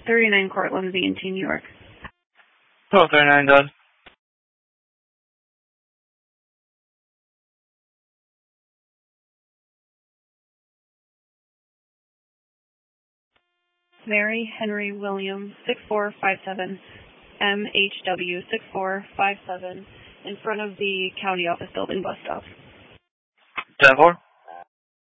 39 Court Limousine, New York. 1239, Doug. Mary Henry William 6457, MHW 6457, in front of the county office building bus stop. 10-4.